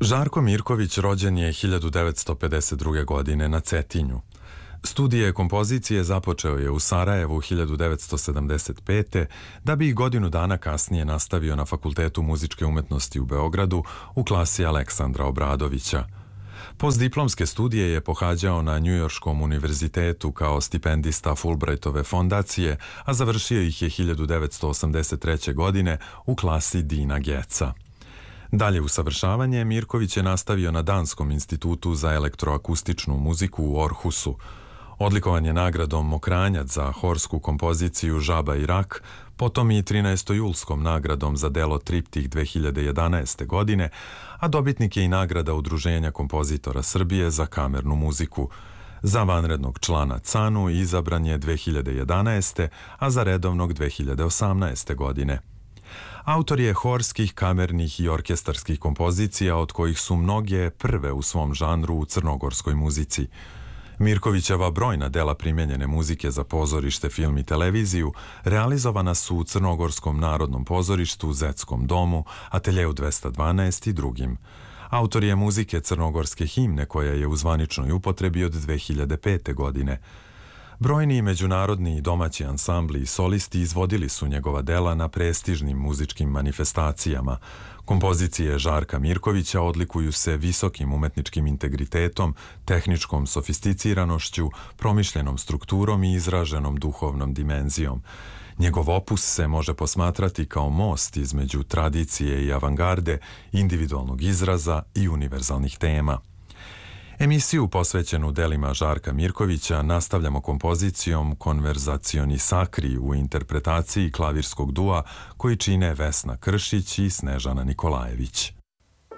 Žarko Mirković rođen je 1952. godine na Cetinju. Studije kompozicije započeo je u Sarajevu 1975. da bi ih godinu dana kasnije nastavio na Fakultetu muzičke umetnosti u Beogradu u klasi Aleksandra Obradovića. Postdiplomske studije je pohađao na Njujorškom univerzitetu kao stipendista Fulbrightove fondacije, a završio ih je 1983. godine u klasi Dina Geca. Dalje usavršavanje Mirković je nastavio na Danskom institutu za elektroakustičnu muziku u Orhusu. Odlikovan je nagradom Mokranjac za horsku kompoziciju Žaba i rak, potom i 13. nagradom za delo Triptih 2011. godine, a dobitnik je i nagrada Udruženja kompozitora Srbije za kamernu muziku. Za vanrednog člana CANU izabran je 2011. a za redovnog 2018. godine. Autor je horskih, kamernih i orkestarskih kompozicija, od kojih su mnoge prve u svom žanru u crnogorskoj muzici. Mirkovićeva brojna dela primjenjene muzike za pozorište, film i televiziju realizovana su u Crnogorskom narodnom pozorištu, Zetskom domu, Ateljeu 212 i drugim. Autor je muzike crnogorske himne koja je u zvaničnoj upotrebi od 2005. godine. Brojni međunarodni i domaći ansambli i solisti izvodili su njegova dela na prestižnim muzičkim manifestacijama. Kompozicije Žarka Mirkovića odlikuju se visokim umetničkim integritetom, tehničkom sofisticiranošću, promišljenom strukturom i izraženom duhovnom dimenzijom. Njegov opus se može posmatrati kao most između tradicije i avangarde, individualnog izraza i univerzalnih tema. Emisiju posvećenu delima Žarka Mirkovića nastavljamo kompozicijom Konverzacioni sakri u interpretaciji klavirskog dua koji čine Vesna Kršić i Snežana Nikolajević.